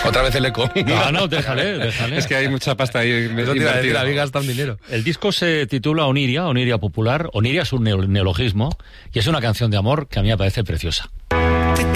Otra vez el eco. No, déjale. Es que hay mucha pasta ahí. Eso te iba a decir, habéis gastado un dinero. El disco se titula Oniria Popular. Oniria es un neologismo y es una canción de amor que a mí me parece preciosa.